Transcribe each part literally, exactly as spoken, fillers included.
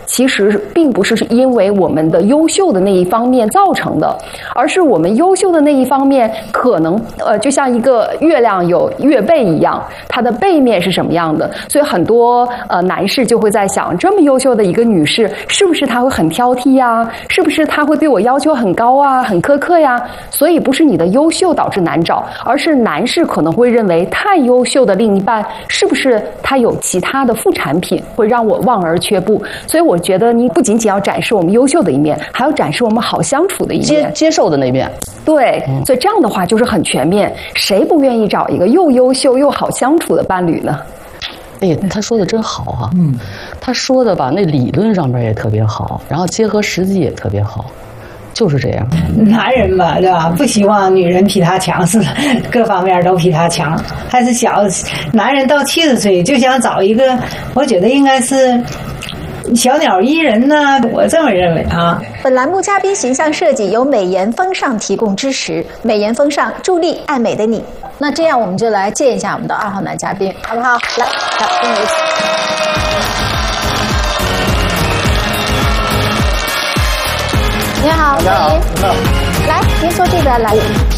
其实并不是因为我们的优秀的那一方面造成的，而是我们优秀的那一方面可能呃就像一个月亮有月背一样，它的背面是什么样的。所以很多呃男士就会在想，这么优秀的一个女士，是不是她会很挑剔呀？是不是她会对我要求很高啊，很苛刻呀？所以不是你的优秀导致难找，而是男士可能会认为太优秀的另一半是不是他有其他的副产品会让我望而却步。所以我觉得你不仅仅要展示我们优秀的一面，还要展示我们好相处的一面， 接接受的那面。 对，所以这样的话就是很全面。谁不愿意找一个又优秀又好相处的伴侣呢？ 哎，他说的真好啊！嗯，他说的吧，那理论上边也特别好，然后结合实际也特别好。就是这样， 男人嘛，对吧？不希望女人比他强，是各方面都比他强。还是小男人到七十岁就想找一个，我觉得应该是小鸟依人呢，我这么认为啊。 本栏目嘉宾形象设计由美颜风尚提供支持，美颜风尚助力爱美的你。那这样我们就来见一下我们的二号男嘉宾，好不好？来，来，跟我一起。你好，欢迎。来，您坐这边来。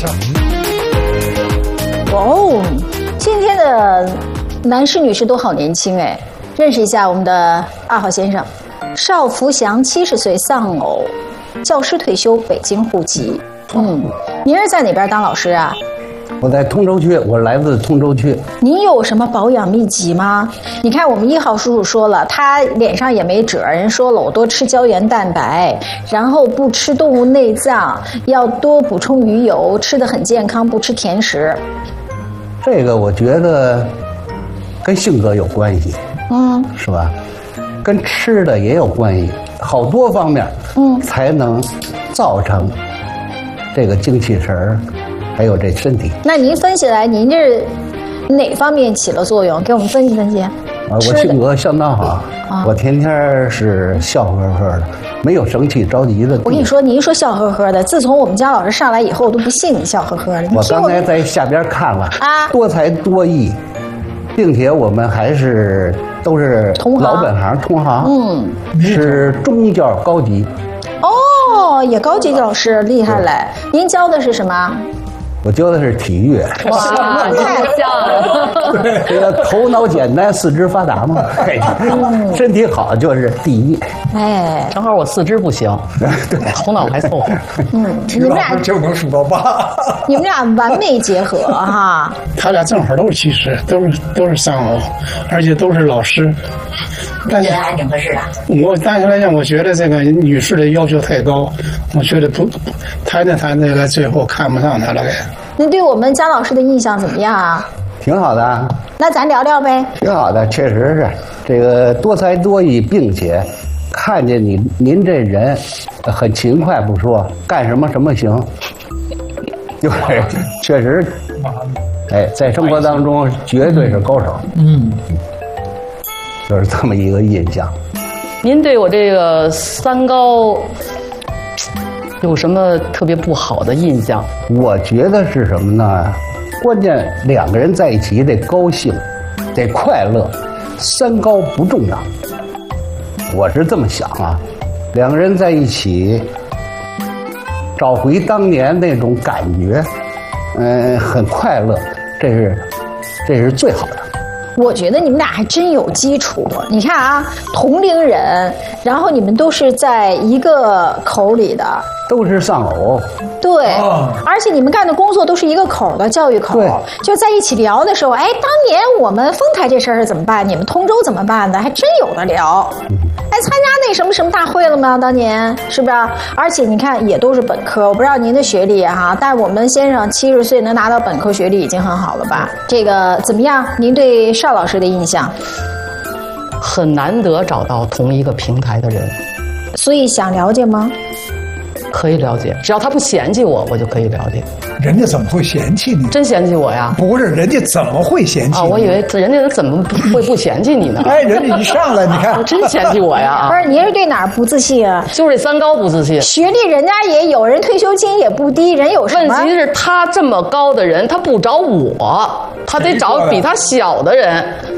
哦，今天的男士女士都好年轻哎。认识一下我们的二号先生，邵福祥，七十岁，丧偶，教师退休，北京户籍。嗯，您是在哪边当老师啊？ 我在通州区，我来自通州区。 您有什么保养秘籍吗？你看我们一号叔叔说了，他脸上也没褶，人说了我多吃胶原蛋白，然后不吃动物内脏，要多补充鱼油，吃得很健康，不吃甜食。 这个我觉得跟性格有关系， 嗯， 是吧？跟吃的也有关系，好多方面，嗯，才能造成这个精气神儿。还有这身体， 那您分析来，您这哪方面起了作用？给我们分析分析。啊， 我性格相当好，啊、我天天是笑呵呵的，没有生气着急的。 我跟你说，您说笑呵呵的，自从我们家老师上来以后，我都不信你笑呵呵的。 我刚才在下边看了啊，多才多艺，并且我们还是都是老本行同行，嗯，是中教高级。 哦，也高级老师厉害嘞！您教的是什么？ 我教的是体育。 哇，太像了！ 这个头脑简单，四肢发达嘛，嗯、身体好就是第一。 哎， 正好我四肢不行，对，头脑还凑合。 嗯，你们俩就能数到八。 你们俩完美结合哈。 他俩正好都是七十，都是都是丧偶，而且都是老师。 但是还挺合适的。 我但是来讲，我觉得这个女士的要求太高，我觉得不谈着谈着，最后看不上她了。 您对我们姜老师的印象怎么样啊？ 挺好的。 那咱聊聊呗。 挺好的，确实是这个多才多艺，并且看见你您这人很勤快不说，干什么什么行，就是确实，哎，在生活当中绝对是高手。嗯。就是这么一个印象。 您对我这个三高有什么特别不好的印象？ 我觉得是什么呢？关键两个人在一起得高兴，得快乐，三高不重要。我是这么想啊，两个人在一起，找回当年那种感觉，嗯、呃，很快乐，这是这是最好的。 我觉得你们俩还真有基础。你看啊，同龄人，然后你们都是在一个口里的， 都是丧偶。 对，哦、而且你们干的工作都是一个口的教育口，就在一起聊的时候，哎，当年我们丰台这事儿是怎么办？你们通州怎么办的？还真有的聊。嗯、哎，参加那什么什么大会了吗？当年是不是？而且你看，也都是本科。我不知道您的学历哈，但我们先生七十岁能拿到本科学历已经很好了吧？这个怎么样？您对邵老师的印象？ 很难得找到同一个平台的人， 所以想了解吗？ 可以了解，只要他不嫌弃我，我就可以了解。 人家怎么会嫌弃你？ 真嫌弃我呀？ 不是，人家怎么会嫌弃你？ 啊，我以为人家怎么会不嫌弃你呢？ 哎，人家一上来，你看， 真嫌弃我呀？ 不是，您是对哪儿不自信啊？ 就是这三高不自信。 学历人家也有，人退休金也不低，人有什么？ 问题是他这么高的人，他不找我，他得找比他小的人。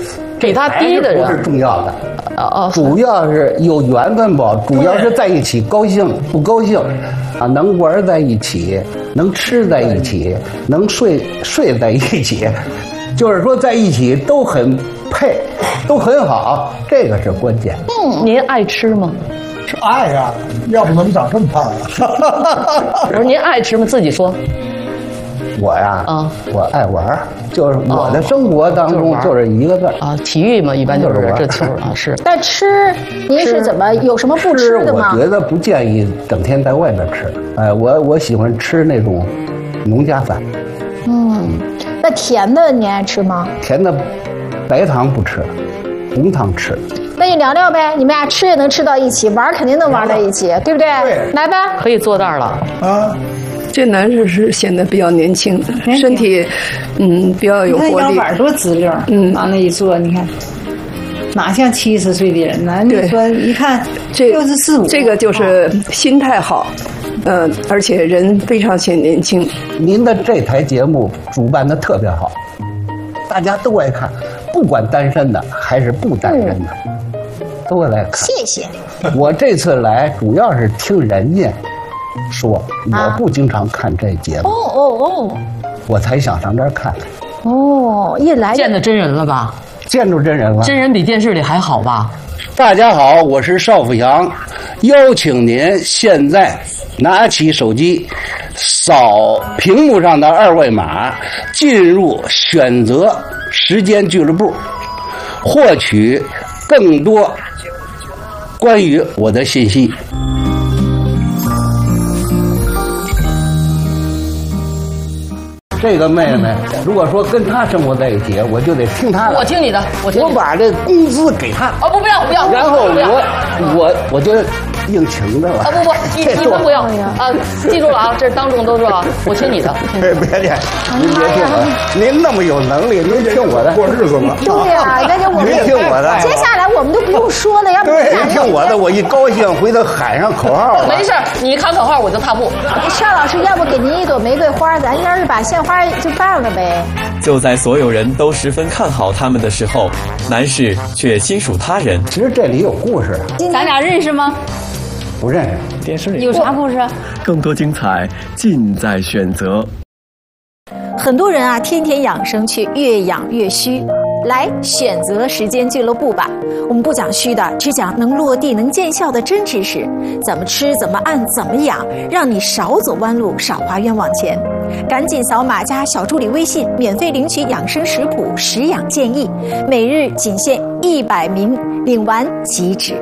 比他低的人不是重要的。 哦哦， 主要是有缘分不？主要是在一起高兴不高兴啊？能玩在一起，能吃在一起，能睡睡在一起，就是说在一起都很配，都很好，这个是关键。 嗯，您爱吃吗？ 是爱呀、啊，要不怎么长这么胖啊？ 不是您爱吃吗？自己说。 我呀， 啊， 我爱玩，就是我的生活当中就是一个字啊，体育嘛，一般就是这球啊，是。 但吃，您是怎么有什么不吃的吗？ 我觉得不建议整天在外面吃，哎，我我喜欢吃那种农家饭。 嗯，那甜的你爱吃吗？ 甜的，白糖不吃，红糖吃。 那你聊聊呗，你们俩吃也能吃到一起，玩肯定能玩在一起，对不对？ 对， 来吧， 可以坐那儿了啊。 这男士是显得比较年轻，身体嗯比较有活力。 腰板多直溜，嗯，往那一坐，你看，哪像七十岁的人呢？你说一看这六十四五， 这个就是心态好，嗯、呃，而且人非常显年轻。 您的这台节目主办的特别好，大家都爱看，不管单身的还是不单身的，嗯、都会来看。 谢谢。 我这次来主要是听人家说，我不经常看这节目。 哦哦哦， 我才想上这儿看看。 哦，一来见到真人了吧？ 见着真人了。 真人比电视里还好吧？ 大家好，我是邵富祥，邀请您现在拿起手机，扫屏幕上的二维码，进入选择时间俱乐部，获取更多关于我的信息。这个妹妹，如果说跟她生活在一起，我就得听她的。 我听你的，我听你的。 我把这工资给她。 哦不，不要不要。 然后我我我就应情的了。 啊不不，一一分不要啊！记住了啊，这是当众都知道啊。我听你的。 别别别，您别听我，您那么有能力，您听我的。 过日子了。 对呀，那就我们您听我的。 接下来我们都不用说了，要不对，您听我的，我一高兴回头喊上口号了。 没事，你喊口号我就踏步。 邵老师，要不给您一朵玫瑰花，咱要是把鲜花就办了呗。 就在所有人都十分看好他们的时候，男士却心属他人。 其实这里有故事。 咱俩认识吗？ 不认识。 电视里有啥故事？ 更多精彩尽在选择。 很多人啊，天天养生却越养越虚。来选择时间俱乐部吧，我们不讲虚的，只讲能落地能见效的真知识，怎么吃怎么按怎么养，让你少走弯路少花冤枉钱。赶紧扫码加小助理微信，免费领取养生食谱食养建议，每日仅限一百名，领完即止。